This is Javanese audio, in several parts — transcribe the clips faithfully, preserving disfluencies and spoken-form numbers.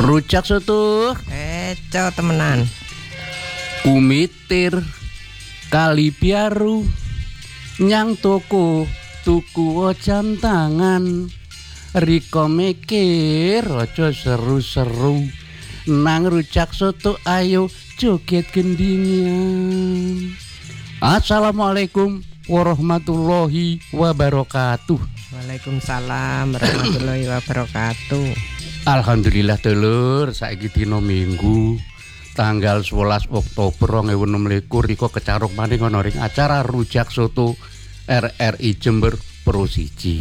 Rujak soto. Eco temenan. Kumitir kali biaru nyang toko tuku jam tangan. Riko mikir aja seru-seru nang rujak soto ayo joget gendingan. Assalamualaikum warahmatullahi wabarakatuh. Waalaikumsalam warahmatullahi wabarakatuh. Alhamdulillah dulur, saiki dina Minggu tanggal sewelas Oktober dua ribu enam belas riko kecaruk maning ana ring acara rujak soto R R I Jember Pro siji.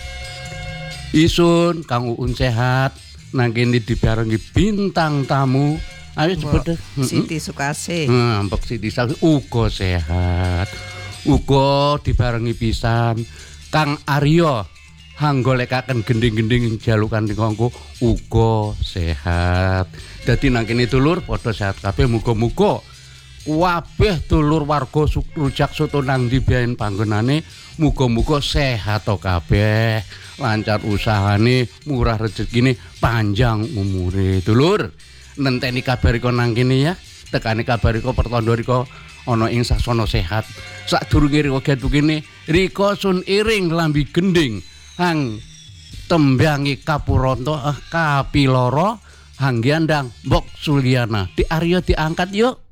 Isun Kang Uun sehat, nang kene dibarengi bintang tamu. Ayo cepet deh. Siti Sukasih. Heeh, Mbok Siti Sukasih uga sehat. Uga dibarengi pisan Kang Aryo hanggolekaken gending-gending jalukan dikongko uga sehat. Dadi nang kene dulur padha sehat kabeh, muga-muga kabeh dulur warga rujak soto nang ndi biyen panggonane muga-muga sehat to kabeh, lancar usahane, murah rezekine, panjang umure. Dulur, nenteni kabar iko nang kene ya. Tekane kabar iko pertanda riko ana ing sasana sehat. Sadurunge riko get begini, riko sun iring lambi gending hang tembyangi Kapuranta eh, Kapiloro hanggiandang Mbok Suliana. Di Aryo diangkat yuk.